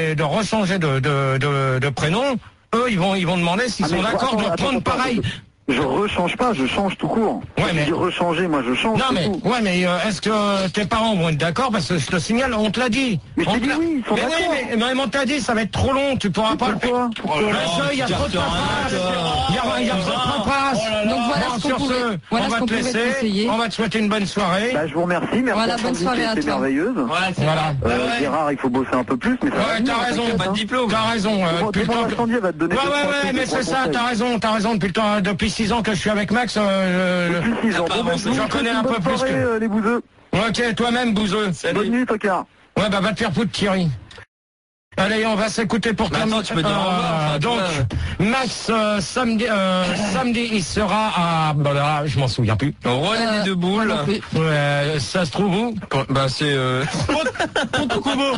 de rechanger de prénom, eux, ils vont demander s'ils sont d'accord de prendre pareil. Je rechange pas, je change tout court. Ouais, mais... Si rechanger, moi je change. Non mais, tout. ouais, mais est-ce que tes parents vont être d'accord? Parce que je te signale, on te l'a dit. Mais je t'ai dit oui, ils sont d'accord. Mais on t'a dit, ça va être trop long, tu pourras pas le faire. Il y a trop de paperasse. Il y a trop de paperasse. Donc voilà ce qu'on pouvait, on va te laisser. On va te souhaiter une bonne soirée. Bah, je vous remercie. Merci. Voilà, bonne soirée à toi. C'est merveilleuse. Voilà. Gérard, il faut bosser un peu plus, mais ça va. Ouais, t'as raison. Pas de diplôme. T'as raison. Depuis le temps que va te donner. Ouais, mais c'est ça, t'as raison. Depuis 6 ans que je suis avec Max, j'en connais un peu plus que... les bouseux. Ok, toi-même, bouseux. Bonne nuit, tocard. Ouais, bah va te faire foutre, Thierry. Allez, on va s'écouter pour terminer. Tu peux dire au revoir, donc, Max, samedi, il sera à... Bah là, je m'en souviens plus. René de Boules. Ouais, ça se trouve où? Bah c'est... Pontokubo.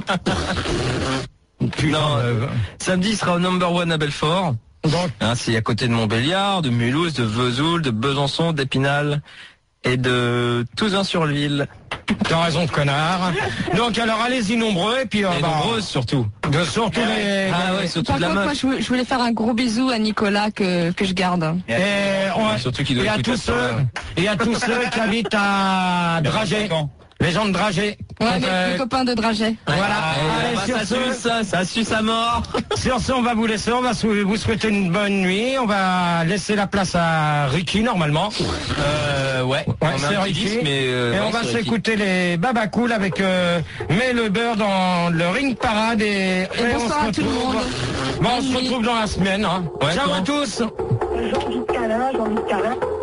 Non, samedi, il sera au number 1 à Belfort. Donc, hein, c'est à côté de Montbéliard, de Mulhouse, de Vesoul, de Besançon, d'Épinal et de Touzin-sur-Ville. t'as raison, connard. Donc, alors, allez-y nombreux, et puis... nombreuses, surtout. Surtout les... Ah ouais, surtout Par de la contre, meuf. moi, je voulais faire un gros bisou à Nicolas que je garde. Surtout qu'il doit écouter ça. Il y a tous ceux qui habitent à Dragé. Les gens de Dragé. Ouais, les copains de Dragé. Voilà. Allez, ça suce à mort. Sur ce, on va vous laisser. On va vous souhaiter une bonne nuit. On va laisser la place à Ricky, normalement. Ouais, c'est Ricky. Et on va s'écouter les Baba Cool avec Mets le beurre dans le ring parade. Et bonsoir à tout le monde. Bon, on se retrouve dans la semaine. Hein. Ouais, ciao à tous. J'ai envie de câlin, j'ai envie de câlin.